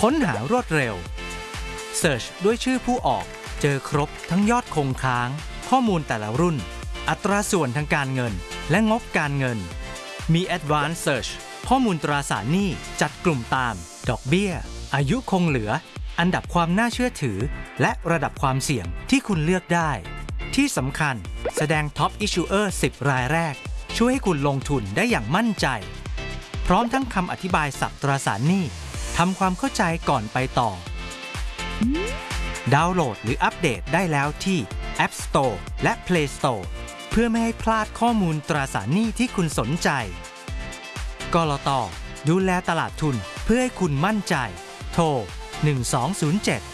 ค้นหารวดเร็ว Search ด้วยชื่อผู้ออกเจอครบทั้งยอดคงค้างข้อมูลแต่ละรุ่นอัตราส่วนทางการเงินและงบการเงินมี Advanced Search ข้อมูลตราสารหนี้จัดกลุ่มตามดอกเบี้ยอายุคงเหลืออันดับความน่าเชื่อถือและระดับความเสี่ยงที่คุณเลือกได้ที่สำคัญแสดง Top Issuer 10 รายแรกช่วยให้คุณลงทุนได้อย่างมั่นใจพร้อมทั้งคำอธิบายศัพท์ตราสารหนี้ทำความเข้าใจก่อนไปต่อดาวน์โหลดหรืออัปเดตได้แล้วที่ App Store และ Play Store เพื่อไม่ให้พลาดข้อมูลตราสารหนี้ที่คุณสนใจกลต.ดูแลตลาดทุนเพื่อให้คุณมั่นใจโทร1207